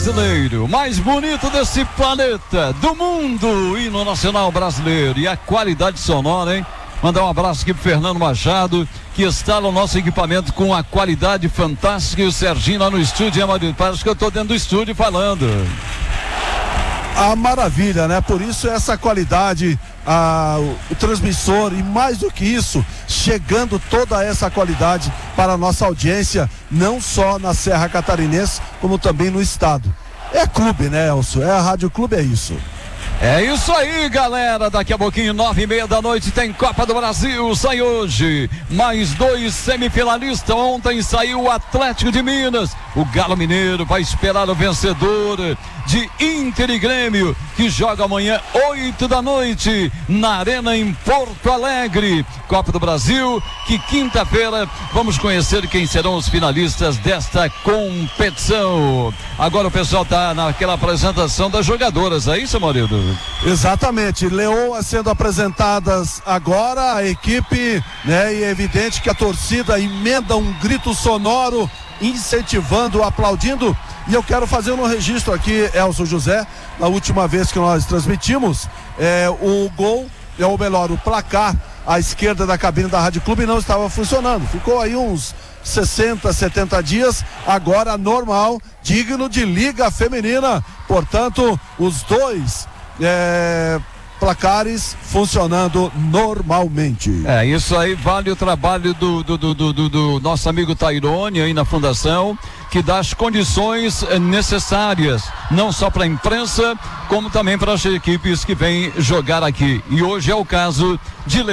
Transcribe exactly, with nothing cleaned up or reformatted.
brasileiro, mais bonito desse planeta, do mundo, hino nacional brasileiro. E a qualidade sonora, hein? Mandar um abraço aqui pro Fernando Machado, que instala o nosso equipamento com a qualidade fantástica, e o Serginho lá no estúdio, hein, parece que eu tô dentro do estúdio falando. A maravilha, né? Por isso essa qualidade, a, o, o transmissor, e mais do que isso, chegando toda essa qualidade para a nossa audiência, não só na Serra Catarinense, como também no estado. É clube, né, Elcio? É a Rádio Clube, é isso. É isso aí, galera. Daqui a pouquinho, nove e meia da noite, tem Copa do Brasil. Sai hoje mais dois semifinalistas. Ontem saiu o Atlético de Minas. O Galo Mineiro vai esperar o vencedor de Inter e Grêmio, que joga amanhã, oito da noite, na Arena em Porto Alegre. Copa do Brasil, que quinta-feira vamos conhecer quem serão os finalistas desta competição. Agora o pessoal tá naquela apresentação das jogadoras, é isso, Maurício? Exatamente, Leoa sendo apresentadas agora, a equipe, né? E é evidente que a torcida emenda um grito sonoro, incentivando, aplaudindo. E eu quero fazer um registro aqui, Elcio José, na última vez que nós transmitimos, é, o gol, é ou melhor, o placar à esquerda da cabine da Rádio Clube não estava funcionando. Ficou aí uns sessenta, setenta dias, agora normal, digno de Liga Feminina. Portanto, os dois é, placares funcionando normalmente. É, isso aí vale o trabalho do, do, do, do, do nosso amigo Tairone aí na fundação, que dá as condições necessárias, não só para a imprensa, como também para as equipes que vêm jogar aqui. E hoje é o caso de